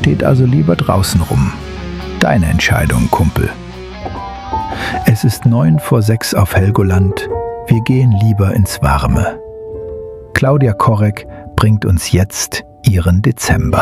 steht also lieber draußen rum. Deine Entscheidung, Kumpel. Es ist 5:09 auf Helgoland. Wir gehen lieber ins Warme. Claudia Korek bringt uns jetzt ihren Dezember.